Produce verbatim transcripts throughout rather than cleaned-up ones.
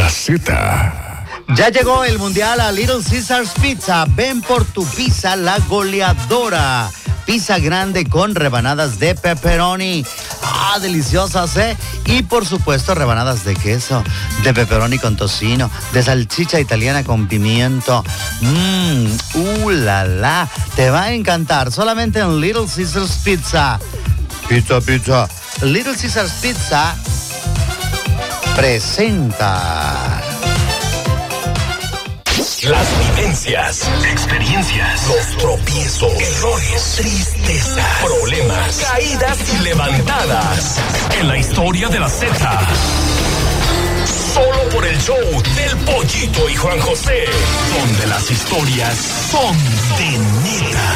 La Z. Ya llegó el mundial a Little Caesars Pizza. Ven por tu pizza, la goleadora. Pizza grande con rebanadas de pepperoni. Ah, deliciosas, ¿eh? Y por supuesto, rebanadas de queso, de pepperoni con tocino, de salchicha italiana con pimiento. Mmm, uh, la, la. Te va a encantar. Solamente en Little Caesars Pizza. Pizza, pizza. Little Caesars Pizza presenta. Las vivencias, experiencias, los tropiezos, errores, tristeza, problemas, caídas y levantadas. En la historia de la Z. Solo por el show del Pollito y Juan José, donde las historias son de neta.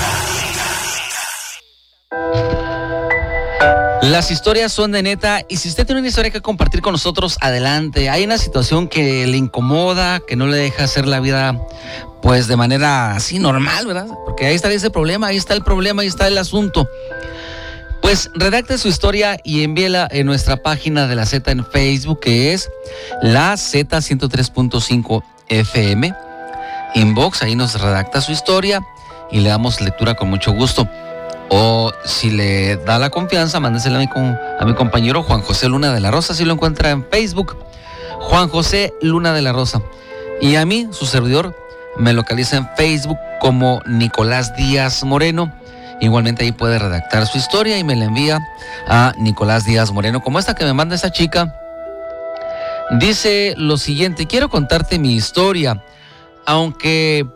Las historias son de neta, y si usted tiene una historia que compartir con nosotros, adelante. Hay una situación que le incomoda, que no le deja hacer la vida pues de manera así normal, ¿verdad? Porque ahí está ese problema, ahí está el problema, ahí está el asunto. Pues redacte su historia y envíela en nuestra página de la Z en Facebook, que es la Z ciento tres punto cinco F M. Inbox, ahí nos redacta su historia y le damos lectura con mucho gusto. O si le da la confianza, mándesela a mi, a mi compañero Juan José Luna de la Rosa, si lo encuentra en Facebook, Juan José Luna de la Rosa. Y a mí, su servidor, me localiza en Facebook como Nicolás Díaz Moreno. Igualmente ahí puede redactar su historia y me la envía a Nicolás Díaz Moreno, como esta que me manda esa chica. Dice lo siguiente: quiero contarte mi historia, aunque...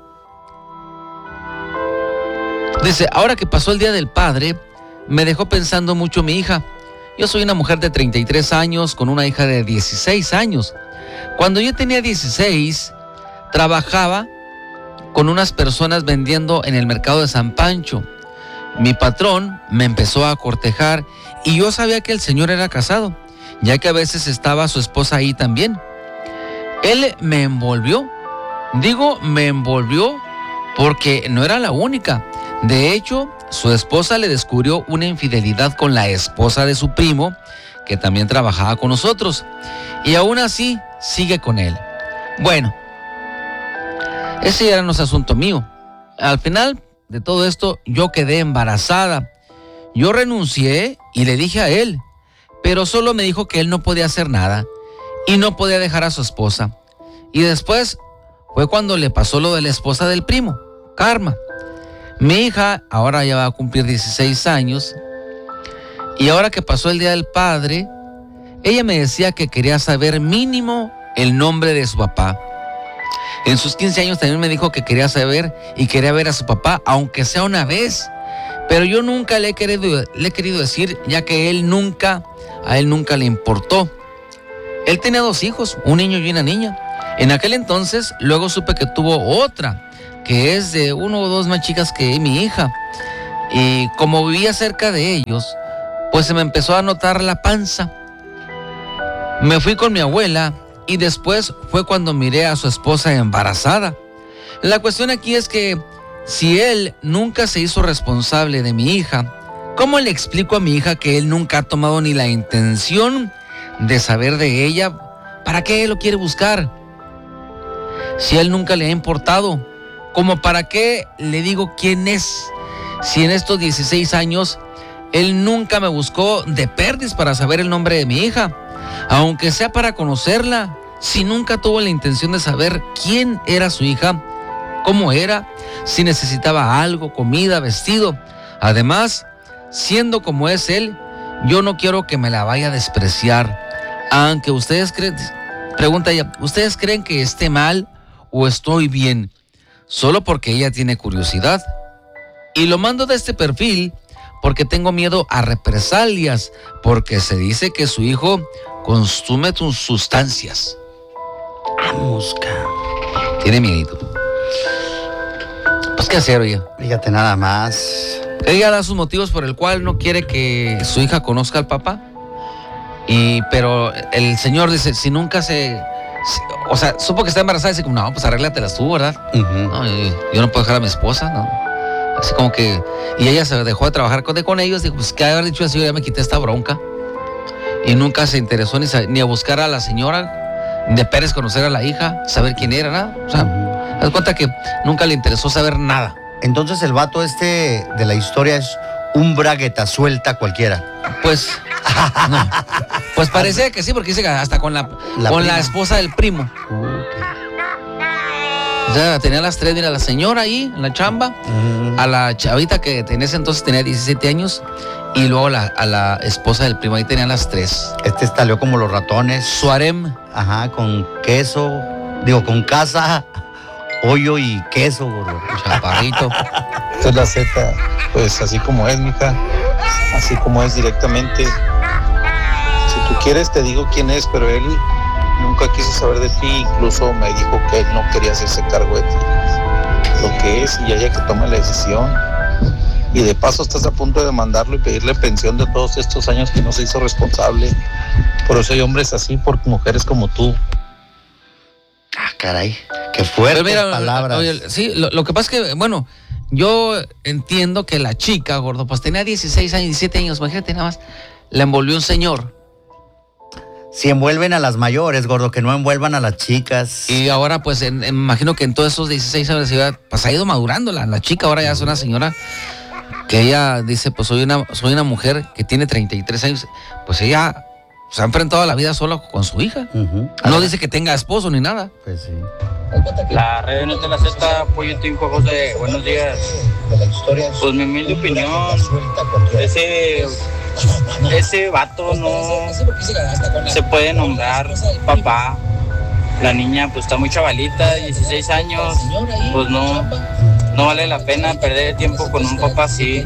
Dice, ahora que pasó el Día del Padre, me dejó pensando mucho mi hija. Yo soy una mujer de treinta y tres años con una hija de dieciséis años. Cuando yo tenía dieciséis, trabajaba con unas personas vendiendo en el mercado de San Pancho. Mi patrón me empezó a cortejar y yo sabía que el señor era casado, ya que a veces estaba su esposa ahí también. Él me envolvió. Digo, me envolvió porque no era la única. De hecho, su esposa le descubrió una infidelidad con la esposa de su primo, que también trabajaba con nosotros, y aún así sigue con él. Bueno, ese ya no es asunto mío. Al final de todo esto, yo quedé embarazada. Yo renuncié y le dije a él, pero solo me dijo que él no podía hacer nada y no podía dejar a su esposa. Y después fue cuando le pasó lo de la esposa del primo, Karma. Mi hija ahora ya va a cumplir dieciséis años, y ahora que pasó el Día del Padre, ella me decía que quería saber mínimo el nombre de su papá. En sus quince años también me dijo que quería saber y quería ver a su papá, aunque sea una vez. Pero yo nunca le he querido, le he querido decir, ya que él nunca, a él nunca le importó. Él tenía dos hijos, un niño y una niña. En aquel entonces, luego supe que tuvo otra, que es de uno o dos más chicas que mi hija. Y como vivía cerca de ellos, pues se me empezó a notar la panza. Me fui con mi abuela y después fue cuando miré a su esposa embarazada. La cuestión aquí es que si él nunca se hizo responsable de mi hija, ¿cómo le explico a mi hija que él nunca ha tomado ni la intención de saber de ella? ¿Para qué lo quiere buscar? Si a él nunca le ha importado, ¿como para qué le digo quién es? Si en estos dieciséis años él nunca me buscó de perdiz para saber el nombre de mi hija, aunque sea para conocerla. Si nunca tuvo la intención de saber quién era su hija, cómo era, si necesitaba algo, comida, vestido. Además, siendo como es él, yo no quiero que me la vaya a despreciar. Aunque ustedes creen, pregunta ella, ¿ustedes creen que esté mal o estoy bien? Solo porque ella tiene curiosidad. Y lo mando de este perfil porque tengo miedo a represalias, porque se dice que su hijo consume tus sustancias. Vamos, tiene miedo. Pues qué hacer, oye. Fíjate nada más. Ella da sus motivos por el cual no quiere que su hija conozca al papá. Y pero el señor dice, si nunca se... si, o sea, supo que está embarazada, dice como, no, pues arréglatelas tú, ¿verdad? Uh-huh. No, yo, yo no puedo dejar a mi esposa, ¿no? Así como que... Y ella se dejó de trabajar con, con ellos, dijo, pues, ¿qué haber dicho así? Ya me quité esta bronca. Y nunca se interesó ni, ni a buscar a la señora de Pérez conocer a la hija, saber quién era, nada. O sea, uh-huh. haz cuenta que nunca le interesó saber nada. Entonces el vato este de la historia es un bragueta suelta cualquiera. Pues, no. Pues parece que sí, porque dice que hasta con la, la con la esposa del primo. Okay. O sea, tenía las tres, mira, la señora ahí en la chamba, uh-huh. a la chavita que en ese entonces tenía diecisiete años, y luego la, a la esposa del primo, ahí tenían las tres. Este estaleó como los ratones. Suarem. Ajá, con queso, digo, con casa, hoyo y queso, gordo. Chaparrito. Esta es la Z, pues así como es, mija, así como es directamente. Si tú quieres te digo quién es, pero él nunca quiso saber de ti, incluso me dijo que él no quería hacerse cargo de ti. Lo que es, y ella que tome la decisión. Y de paso estás a punto de demandarlo y pedirle pensión de todos estos años que no se hizo responsable. Por eso hay hombres así, por mujeres como tú. Ah, caray, qué fuertes mira, palabras. Oye, sí, lo, lo que pasa es que, bueno, yo entiendo que la chica, gordo, pues tenía dieciséis años, diecisiete años, imagínate nada más, la envolvió un señor. Si envuelven a las mayores, gordo, que no envuelvan a las chicas. Y ahora, pues, en, en, imagino que en todos esos dieciséis años pues, ha ido madurando la, la chica, ahora ya es una señora que ella dice, pues soy una, soy una mujer que tiene treinta y tres años, pues ella se ha enfrentado a la vida sola con su hija. Uh-huh. No dice que tenga esposo ni nada. Pues sí. La reunión de la Z, Pollito y José, buenos días. Pues mi humilde opinión, ese, ese vato no se puede nombrar papá. La niña pues está muy chavalita, dieciséis años, pues no, no vale la pena perder tiempo con un papá así.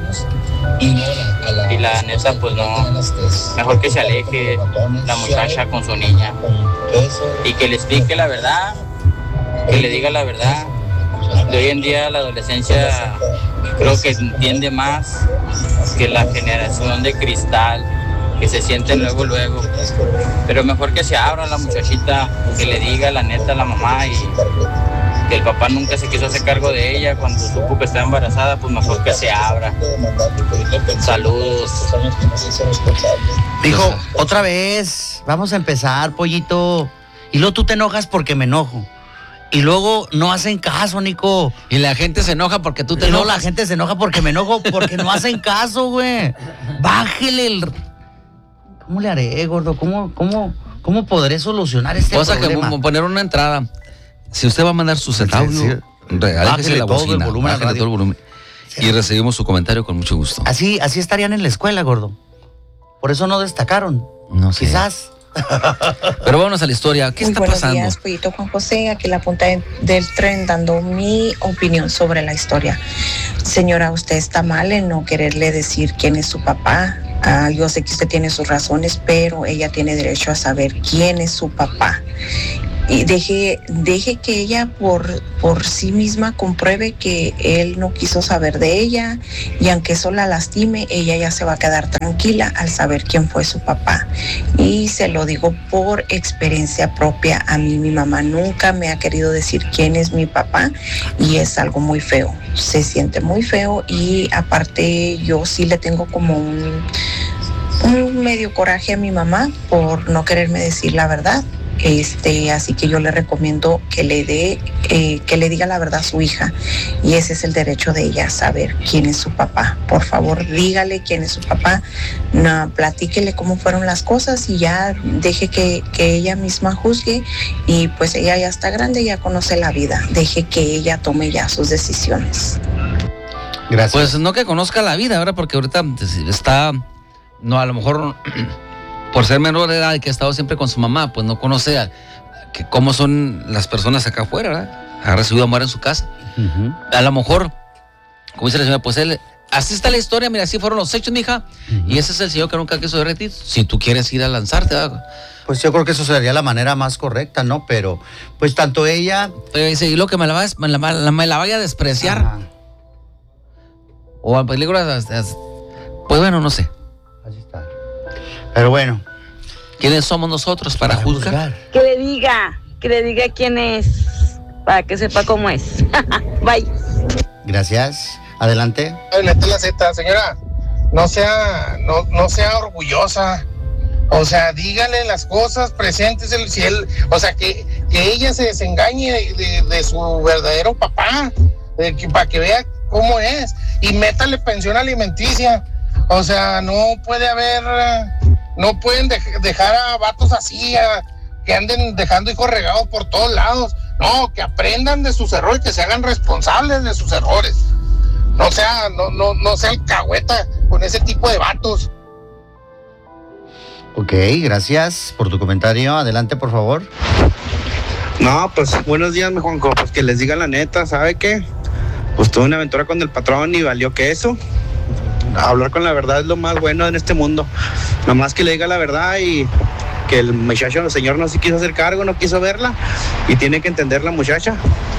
Y la neta pues no, mejor que se aleje la muchacha con su niña y que le explique la verdad, que le diga la verdad. De hoy en día la adolescencia creo que entiende más que la generación de cristal, que se sienten luego, luego. Pero mejor que se abra la muchachita, que le diga la neta a la mamá, y que el papá nunca se quiso hacer cargo de ella cuando supo que estaba embarazada, pues mejor que se abra. Saludos. Dijo, otra vez, vamos a empezar, Pollito. Y luego tú te enojas porque me enojo. Y luego no hacen caso, Nico. Y la gente se enoja porque tú te enojas. No, la gente se enoja porque me enojo, porque no hacen caso, güey. Bájele el... ¿Cómo le haré, gordo? ¿Cómo, cómo, cómo podré solucionar este Cosa problema? Que poner una entrada. Si usted va a mandar su audio, sí, sí. Bájele la todo bocina, el volumen, bájele todo el volumen. Sí. Y recibimos su comentario con mucho gusto. Así, así estarían en la escuela, gordo. Por eso no destacaron. No sé. Quizás... Pero vámonos a la historia. ¿Qué Muy está buenos pasando? Buenos días, Pollito Juan José, aquí la punta de, del tren dando mi opinión sobre la historia. Señora, usted está mal en no quererle decir quién es su papá. Uh, yo sé que usted tiene sus razones, pero ella tiene derecho a saber quién es su papá. Y deje, deje que ella por, por sí misma compruebe que él no quiso saber de ella, y aunque eso la lastime, ella ya se va a quedar tranquila al saber quién fue su papá. Y se lo digo por experiencia propia. A mí mi mamá nunca me ha querido decir quién es mi papá, y es algo muy feo. Se siente muy feo, y aparte yo sí le tengo como un, un medio coraje a mi mamá por no quererme decir la verdad. Este, así que yo le recomiendo que le dé, eh, que le diga la verdad a su hija, y ese es el derecho de ella, saber quién es su papá. Por favor, dígale quién es su papá, no, platíquele cómo fueron las cosas, y ya deje que, que ella misma juzgue. Y pues ella ya está grande, ya conoce la vida, deje que ella tome ya sus decisiones. Gracias. Pues no que conozca la vida, ¿verdad? Porque ahorita está, no, a lo mejor por ser menor de edad y que ha estado siempre con su mamá, pues no conoce a, que cómo son las personas acá afuera, ¿verdad? Ha recibido amor en su casa. Uh-huh. A lo mejor, como dice la señora, pues él, así está la historia, mira, así fueron los hechos, mija, uh-huh. Y ese es el señor que nunca quiso derretir. Si tú quieres ir a lanzarte, ¿verdad? Pues yo creo que eso sería la manera más correcta, ¿no? Pero, pues tanto ella... Pero dice, y lo que me la, va, me la, me la, me la vaya a despreciar. Ajá. O a peligro, pues bueno, no sé. Así está. Pero bueno. ¿Quiénes somos nosotros para, para juzgar? juzgar? Que le diga, que le diga quién es, para que sepa cómo es. Bye. Gracias. Adelante. La Z, señora, no sea, no, no sea orgullosa. O sea, dígale las cosas, presentes el si él, o sea, que, que ella se desengañe de, de, de su verdadero papá, de que, para que vea cómo es, y métale pensión alimenticia. O sea, no puede haber, no pueden de, dejar a vatos así, a, que anden dejando hijos regados por todos lados. No, que aprendan de sus errores, que se hagan responsables de sus errores. No sea, no, no, no sea alcahueta con ese tipo de vatos. Ok, gracias por tu comentario. Adelante, por favor. No, pues buenos días, mi Juanco. Pues que les diga la neta, ¿sabe qué? Pues tuve una aventura con el patrón y valió que eso. Hablar con la verdad es lo más bueno en este mundo. Nomás que le diga la verdad y que el muchacho, el señor no se quiso hacer cargo, no quiso verla y tiene que entender la muchacha.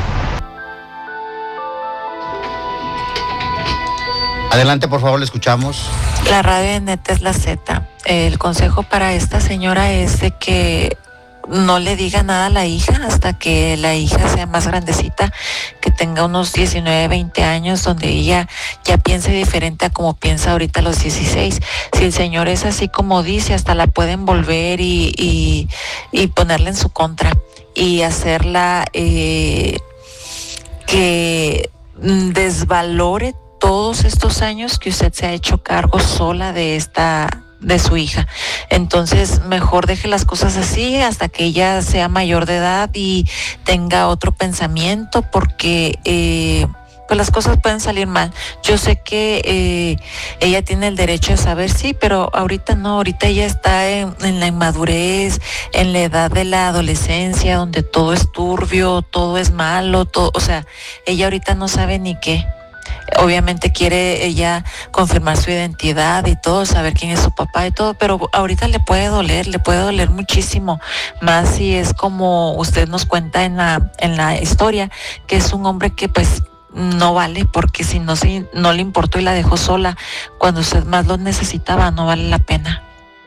Adelante, por favor, le escuchamos. La radio de Neta es la Z. El consejo para esta señora es de que no le diga nada a la hija hasta que la hija sea más grandecita, que tenga unos diecinueve, veinte años, donde ella ya piense diferente a como piensa ahorita a los dieciséis. Si el señor es así como dice, hasta la pueden volver y, y, y ponerla en su contra y hacerla eh, que desvalore todos estos años que usted se ha hecho cargo sola de esta, de su hija. Entonces, mejor deje las cosas así hasta que ella sea mayor de edad y tenga otro pensamiento, porque eh, pues las cosas pueden salir mal. Yo sé que eh, ella tiene el derecho de saber, sí, pero ahorita no, ahorita ella está en, en la inmadurez, en la edad de la adolescencia, donde todo es turbio, todo es malo, todo, o sea, ella ahorita no sabe ni qué. Obviamente quiere ella confirmar su identidad y todo, saber quién es su papá y todo, pero ahorita le puede doler, le puede doler muchísimo, más si es como usted nos cuenta en la, en la historia, que es un hombre que pues no vale, porque si no, si no le importó y la dejó sola cuando usted más lo necesitaba, no vale la pena.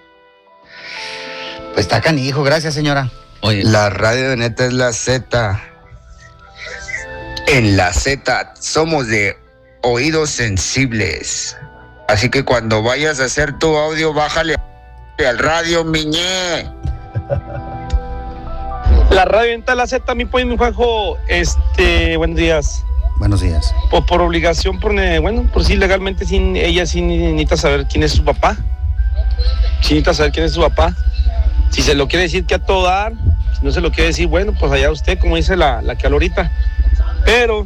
Pues está canijo, gracias, señora. Oye, la radio de Neta es la Z. En la Z somos de oídos sensibles. Así que cuando vayas a hacer tu audio, bájale al radio, miñé. La radio entra la Z, mi pollo, mi Juanjo. Este, buenos días. Buenos días. Por, por obligación, por, bueno, por sí, legalmente, sin, ella sí necesita saber quién es su papá. Sí necesita saber quién es su papá. Si se lo quiere decir, que a todo dar. Si no se lo quiere decir, bueno, pues allá usted, como dice la, la que habla ahorita. Pero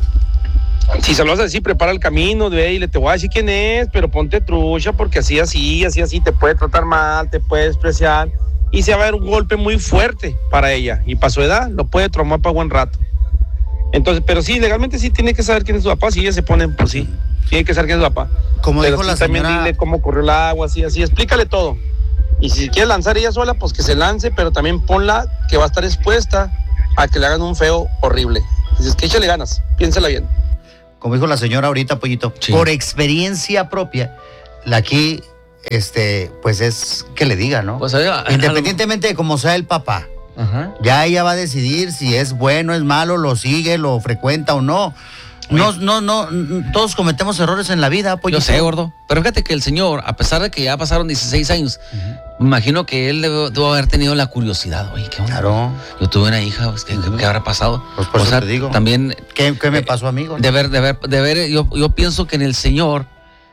si se lo vas a decir, prepara el camino, ve y le te voy a decir quién es, pero ponte trucha, porque así, así, así, así, te puede tratar mal, te puede despreciar, y se va a dar un golpe muy fuerte para ella, y para su edad lo puede traumar para buen rato. Entonces, pero sí, legalmente sí tiene que saber quién es su papá, si ella se pone, pues sí, tiene que saber quién es su papá. Como pero dijo sí, la también señora... dile cómo corrió el agua, así, así, explícale todo. Y si quiere lanzar ella sola, pues que se lance, pero también ponla que va a estar expuesta a que le hagan un feo horrible. Dices que échale ganas, piénsala bien. Como dijo la señora ahorita, Pollito, sí, por experiencia propia, la aquí, este, pues es que le diga, ¿no? Pues, oiga, independientemente de cómo sea el papá, ajá, ya ella va a decidir si es bueno, es malo, lo sigue, lo frecuenta o no. No, no, no, todos cometemos errores en la vida, Pollito. Yo sé, gordo. Pero fíjate que el señor, a pesar de que ya pasaron dieciséis años, uh-huh, me imagino que él debe, debe haber tenido la curiosidad. Oye, ¿qué onda? Claro. Yo tuve una hija, pues, ¿qué, uh-huh, ¿qué habrá pasado? Pues por o eso sea, te digo. También, ¿Qué, qué me pasó, amigo? De ver, de ver, de ver, yo, yo pienso que en el señor,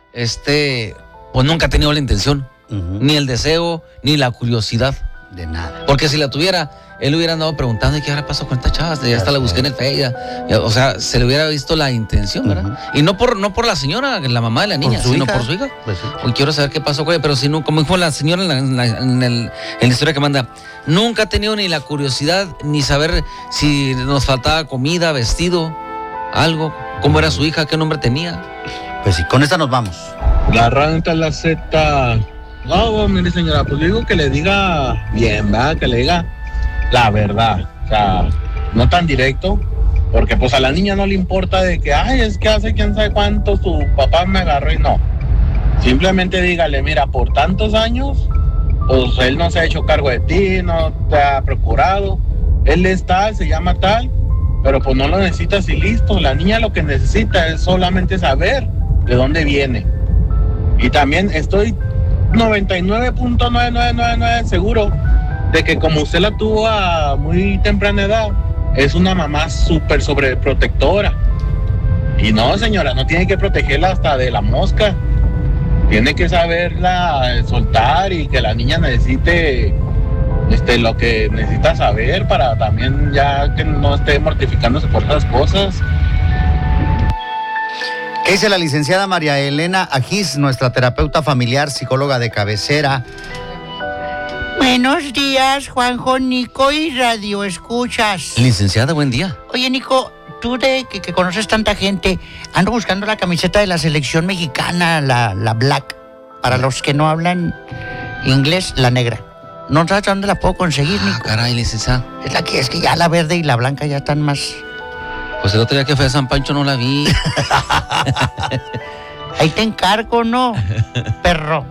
este, pues nunca ha tenido la intención, uh-huh, ni el deseo, ni la curiosidad. De nada. Porque si la tuviera, él hubiera andado preguntando, ¿y qué habrá pasado con esta chava? Ya hasta la busqué en el Face, ya, ya, o sea, se le hubiera visto la intención, ¿verdad? Uh-huh. Y no por, no por la señora, la mamá de la niña, sino hija? por su hija. Pues sí. Hoy quiero saber qué pasó con ella, pero si no, como dijo la señora en la, en la, en el, en la historia que manda, nunca ha tenido ni la curiosidad, ni saber si nos faltaba comida, vestido, algo, cómo era su hija, qué nombre tenía. Pues sí, con esta nos vamos. La ranta, la Z. No, mire señora, pues digo que le diga bien, ¿verdad? Que le diga la verdad, o sea, no tan directo, porque pues a la niña no le importa de que, ay, es que hace quién sabe cuánto su papá me agarró y no. Simplemente dígale, mira, por tantos años, pues él no se ha hecho cargo de ti, no te ha procurado, él es tal, se llama tal, pero pues no lo necesitas y listo. La niña lo que necesita es solamente saber de dónde viene. Y también estoy noventa y nueve punto nueve nueve nueve nueve seguro de que como usted la tuvo a muy temprana edad, es una mamá súper sobreprotectora. Y no, señora, no tiene que protegerla hasta de la mosca. Tiene que saberla soltar y que la niña necesite este, lo que necesita saber para también ya que no esté mortificándose por esas cosas. ¿Qué dice la licenciada María Elena Ajís, nuestra terapeuta familiar, psicóloga de cabecera? Buenos días, Juanjo, Nico y Radio Escuchas. Licenciada, buen día. Oye, Nico, tú de que, que conoces tanta gente, ando buscando la camiseta de la selección mexicana, la, la black. Para los que no hablan inglés, la negra. No sabes dónde la puedo conseguir, Nico. Ah, caray, licenciada. Es la que es que ya la verde y la blanca ya están más... Pues el otro día que fue a San Pancho no la vi. Ahí te encargo, ¿no? Perro.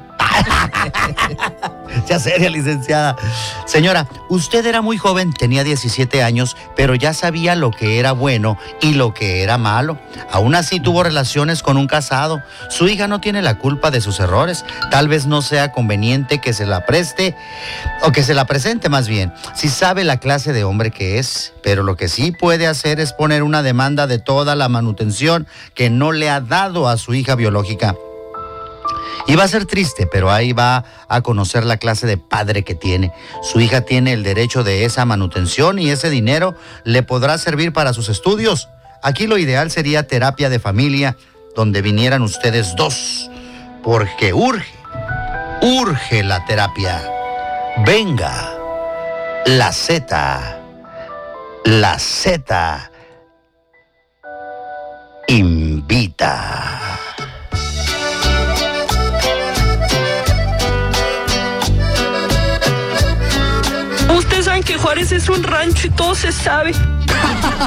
Ya seria, licenciada. Señora, usted era muy joven, tenía diecisiete años, pero ya sabía lo que era bueno y lo que era malo. Aún así tuvo relaciones con un casado. Su hija no tiene la culpa de sus errores. Tal vez no sea conveniente que se la preste, o que se la presente más bien, si sabe la clase de hombre que es. Pero lo que sí puede hacer es poner una demanda de toda la manutención que no le ha dado a su hija biológica. Y va a ser triste, pero ahí va a conocer la clase de padre que tiene. Su hija tiene el derecho de esa manutención y ese dinero le podrá servir para sus estudios. Aquí lo ideal sería terapia de familia, donde vinieran ustedes dos, porque urge, urge la terapia. Venga, la Z, la Z invita. Ustedes saben que Juárez es un rancho y todo se sabe.